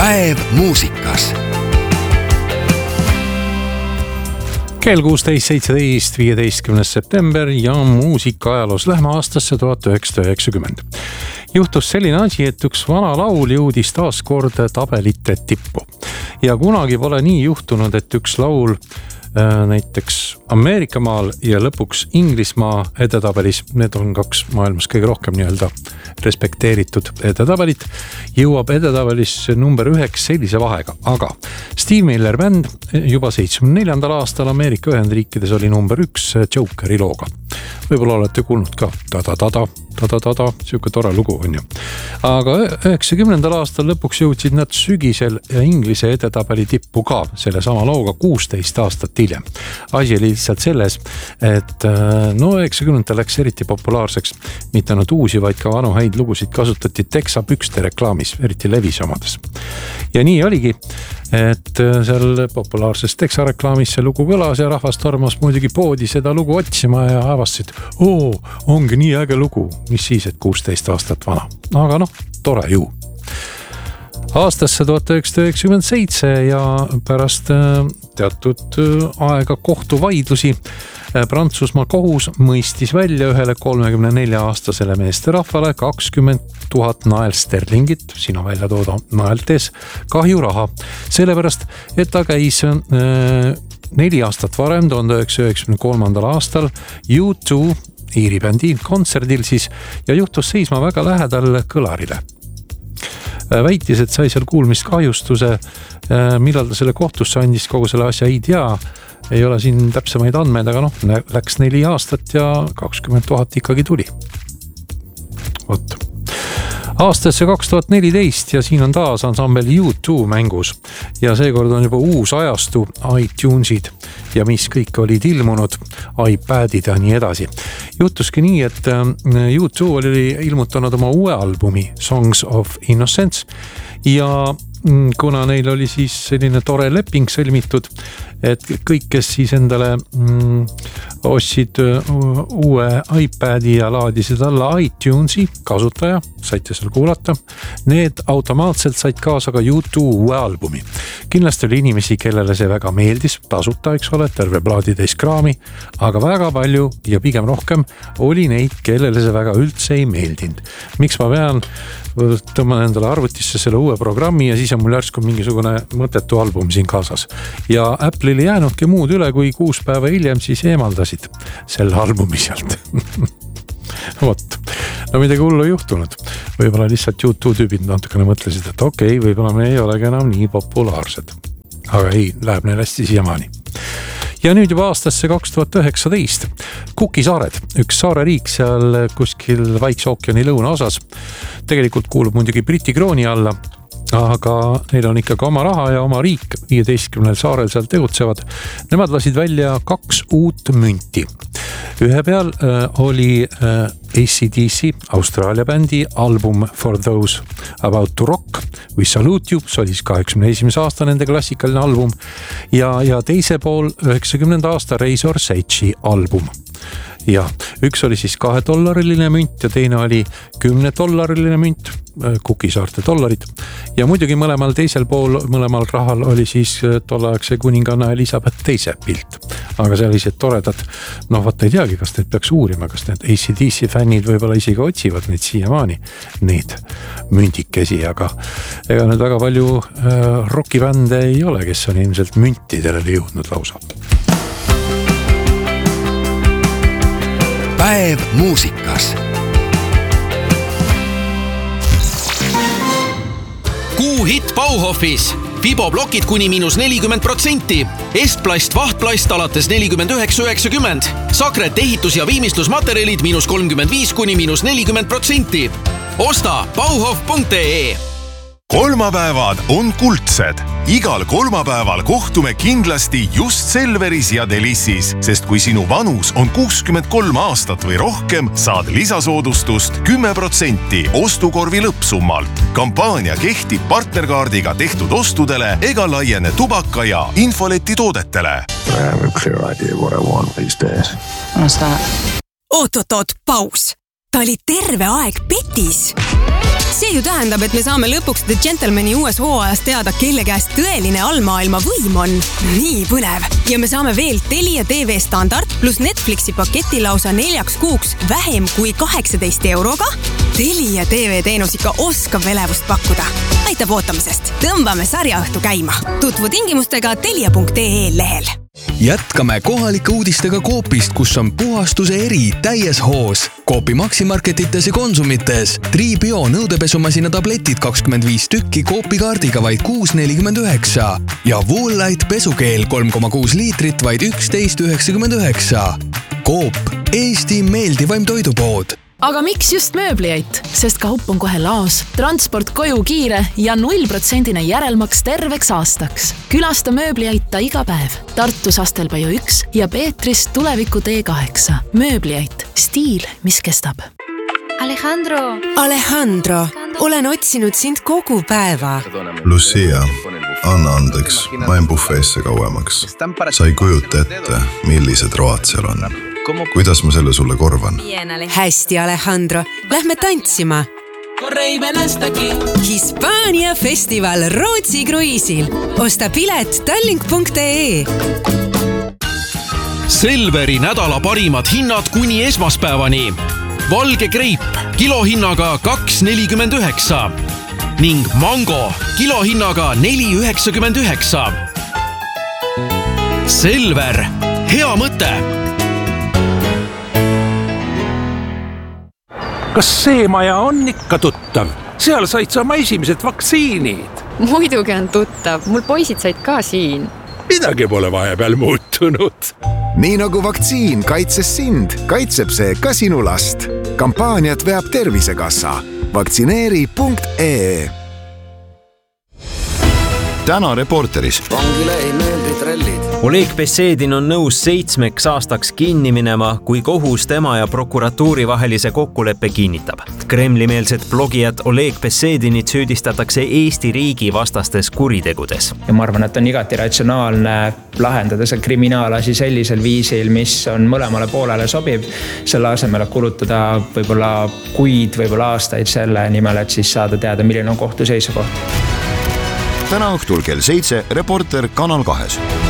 Päev muusikas. Kell 16.17, 15. september ja muusikaajaloos lähme aastasse 1990. Juhtus selline asi, et üks vana laul jõudis taas kord tabelite tippu. Ja kunagi pole nii juhtunud, et üks laul näiteks Ameerikamaal ja lõpuks Inglismaa edetabelis, need on kaks maailmas kõige rohkem nii-öelda respekteeritud edetabelit, jõuab edetabelis number 9 sellise vahega. Aga Steve Miller bänd juba 74. aastal Ameerika Ühendriikides oli number 1 Jokeri looga. Võib-olla olete kuulnud ka ta-ta-ta-ta, siuke tore lugu on ju. Aga 90. aastal lõpuks jõudsid nad sügisel Inglise edetabeli tippu ka selle sama looga 16 aastat hiljem. Asi oli lihtsalt selles, et 90. läks eriti populaarseks, mitte ainult uusi, vaid ka vanu häid lugusid kasutati Texa pükste reklaamis, eriti Levis omades. Ja nii oligi, et seal populaarses Texa reklaamis see lugu kõlas ja rahvas tormas muidugi poodi seda lugu otsima ja avastasid, ongi nii äge lugu, mis siis, et 16 aastat vana. Aga tore ju. Aastasse 1997 ja pärast teatud aega kohtuvaidlusi Prantsusmaa kohus mõistis välja ühele 34-aastasele meesterahvale 20 000 naelsterlingit, siin on välja tooda naeltes, kahjuraha. Sellepärast, et ta käis 4 aastat varem, 1993. aastal U2 Iiri bändi kontserdil siis ja juhtus seisma väga lähedal kõlarile. Väitis, et sai seal kuulmist kahjustuse, millal ta selle kohtusse andis, kogu selle asja ei tea. Ei ole siin täpsemaid andmeid, aga läks 4 aastat ja 20 000 ikkagi tuli. Aastasse 2014 ja siin on taas ansambel U2 mängus ja seekord on juba uus ajastu iTunesid ja mis kõik olid ilmunud, iPadid ja nii edasi. Juhtuski nii, et U2 oli ilmutanud oma uue albumi Songs of Innocence ja kuna neil oli siis selline tore leping sõlmitud, et kõik, kes siis endale ostsid uue iPadi ja laadisid alla iTunesi kasutaja, saite seal kuulata, need automaatselt said kaasa ka U2 uue albumi. Kindlasti oli inimesi, kellele see väga meeldis, tasuta, eks ole, terve plaaditäis kraami, aga väga palju ja pigem rohkem oli neid, kellele see väga üldse ei meeldinud. Miks ma pean tõmban endale arvutisse selle uue programmi ja siis on mul järsku mingisugune mõttetu album siin kaasas. Ja Apple'il ei jäänudki muud üle, kui 6 päeva hiljem siis eemaldasid selle albumi sealt. Midagi hullu juhtunud. Võib-olla lihtsalt U2 tüübid natukene mõtlesid, et okei, võib-olla me ei olegi enam nii populaarsed. Aga ei, läheb neil hästi siiamaani. Ja nüüd juba aastasse 2019 Cooki saared, üks saareriik seal kuskil Vaikse ookeani lõunaosas, tegelikult kuulub muidugi Briti krooni alla, aga neil on ikkagi oma raha ja oma riik, 15 saarel seal tegutsevad. Nemad lasid välja 2 uut münti. Ühe peal oli AC/DC, Austraalia bändi album For Those About to Rock We Salute You, see oli 81. aasta nende klassikaline album ja teise pool 90. aasta Razor Edge'i album. Ja üks oli siis $2 münt ja teine oli $10 münt, Cooki saarte dollarid. Ja muidugi mõlemal teisel pool, mõlemal rahal oli siis tolleaegse kuninganna Elisabeth teise pilt. Aga sellised toredad, vaat ei teagi, kas need peaks uurima, kas need AC/DC fännid võib-olla isegi otsivad neid siiamaani, neid mündikesi, aga ega nüüd väga palju rockibände ei ole, kes on ilmselt müntidele jõudnud lausa. Päev muusikas. Kuu hitt Bauhofis. Fiboblokid kuni -40%. Estplast, vahtplast alates 49,90. Sakret ehitus- ja viimistlusmaterjalid -35 kuni -40%. Osta bauhof.ee. Kolmapäevad on kuldsed. Igal kolmapäeval kohtume kindlasti just Selveris ja Delissis, sest kui sinu vanus on 63 aastat või rohkem, saad lisasoodustust 10% ostukorvi lõppsummalt. Kampaania kehtib partnerkaardiga tehtud ostudele ega laiene tubaka ja infoleti toodetele. I have a clear idea what I want these days. Oot, paus. Ta oli terve aeg petis. See ju tähendab, et me saame lõpuks The Gentlemani uues hooajas teada, kelle käest tõeline allmaailma võim on. Nii põnev! Ja me saame veel Telia TV standard plus Netflixi paketi lausa 4 kuuks vähem kui 18 euroga. Telia TV teenus ikka oskab elevust pakkuda. Aitab ootamisest. Tõmbame sarjaõhtu käima. Tutvu tingimustega telia.ee lehel. Jätkame kohalike uudistega Coopist, kus on puhastuse eri täies hoos. Coopi Maximarketites ja Konsumites. Tribio nõudepesumasina tabletid 25 tükki Coopi kaardiga vaid 6,49 ja Woolite pesukeel 3,6 liitrit vaid 11,99. Coop, Eesti meeldivaim toidupood. Aga miks just mööbliait? Sest kaup on kohe laos, transport koju kiire ja 0% järelmaks terveks aastaks. Külasta mööbliaita iga päev. Tartus Astelpaju 1 ja Peetris tuleviku T8. Mööbliait. Stiil, mis kestab. Alejandro, olen otsinud sind kogu päeva. Lucia, anna andeks, ma jäin bufeesse kauemaks. Sa ei kujuta ette, millised road seal on. Kuidas ma selle sulle korvan? Hästi, Alejandro. Lähme tantsima. Hispaania festival Rootsi kruiisil. Osta pilet tallink.ee. Selveri nädala parimad hinnad kuni esmaspäevani. Valge kreip kilohinnaga 2,49 ning mango kilohinnaga 4,99. Selver, hea mõte! Kas see maja on ikka tuttav? Seal said sa oma esimesed vaktsiinid. Muidugi on tuttav, mul poisid said ka siin. Midagi pole vahepeal muutunud. Nii nagu vaktsiin kaitses sind, kaitseb see ka sinu last. Kampaaniat veab Tervisekassa. Vaktsineeri.ee. Täna Reporteris. Vangile ei meeldi trellid. Oleg Besedin on nõus 7 aastaks kinni minema, kui kohus tema ja prokuratuuri vahelise kokkuleppe kinnitab. Kremli-meelset blogijat Oleg Besedinit süüdistatakse Eesti riigi vastastes kuritegudes. Ja ma arvan, et on igati ratsionaalne lahendada see kriminaalasi sellisel viisil, mis on mõlemale poolele sobib. Selle asemel kulutada võib-olla kuid, võib-olla aastaid selle nimel, et siis saada teada, milline on kohtu seisukoht. Täna õhtul kell 7 Reporter Kanal 2.